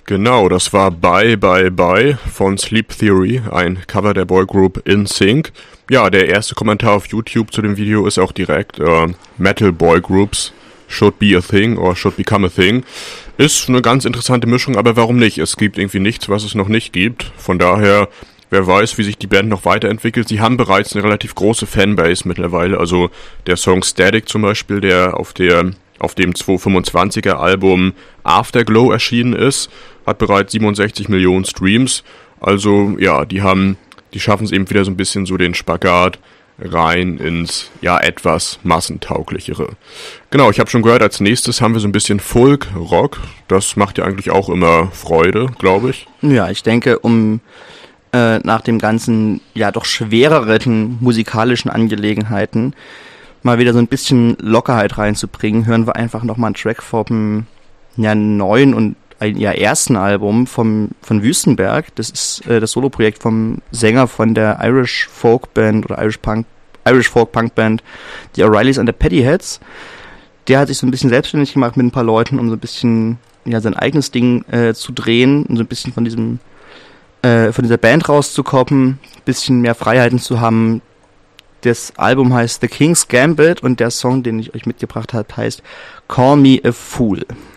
Genau, das war Bye Bye Bye von Sleep Theory, ein Cover der Boygroup NSYNC. Ja, der erste Kommentar auf YouTube zu dem Video ist auch direkt Metal Boygroups should be a thing or should become a thing. Ist eine ganz interessante Mischung, aber warum nicht? Es gibt irgendwie nichts, was es noch nicht gibt. Von daher, wer weiß, wie sich die Band noch weiterentwickelt. Sie haben bereits eine relativ große Fanbase mittlerweile. Also der Song Static zum Beispiel, der auf dem 225er Album Afterglow erschienen ist, hat bereits 67 Millionen Streams. Also ja, die schaffen es eben wieder so ein bisschen so den Spagat rein ins etwas massentauglichere. Genau, ich habe schon gehört, als nächstes haben wir so ein bisschen Folk-Rock. Das macht ja eigentlich auch immer Freude, glaube ich. Ja, ich denke, nach dem ganzen, doch schwereren musikalischen Angelegenheiten mal wieder so ein bisschen Lockerheit reinzubringen, hören wir einfach nochmal einen Track vom neuen und ersten Album von Wüstenberg. Das ist das Soloprojekt vom Sänger von der Irish Folk Band oder Irish Folk Punk Band, die O'Reillys and the Paddyheads. Der hat sich so ein bisschen selbstständig gemacht mit ein paar Leuten, um so ein bisschen sein eigenes Ding zu drehen und so ein bisschen von dieser Band rauszukommen, ein bisschen mehr Freiheiten zu haben. Das Album heißt The King's Gambit und der Song, den ich euch mitgebracht habe, heißt Call Me a Fool.